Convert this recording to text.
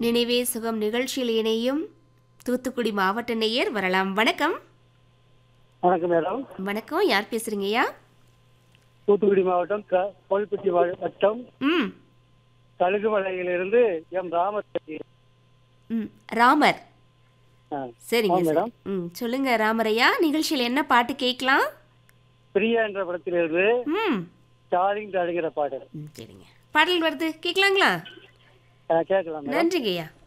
நினைவே சுகம் நிகழ்ச்சியில் இணையும் தூத்துக்குடி மாவட்ட நேயர் வரலாம். வணக்கம். வணக்கம் மேடம். வணக்கம். யார் பேசுறீங்கய்யா? தூத்துக்குடி மாவட்டம் கோவில்பட்டி வட்டம் ம் கழுகுமலையிலிருந்து எம் ராமர் பேசுகிறேன். ம் ராமர். சரிங்க ஆமாம் மேடம். சொல்லுங்க ராமரையா, நிகழ்ச்சியில் என்ன பாட்டு கேட்கலாம்? பிரியா என்ற படத்திலிருந்து ம் டார்லிங் டார்லிங்கிற பாடல் சரிங்க, பாடல் வருது கேட்கலாங்களா? கேட்கலாம் மேடம். நன்றிங்கய்யா.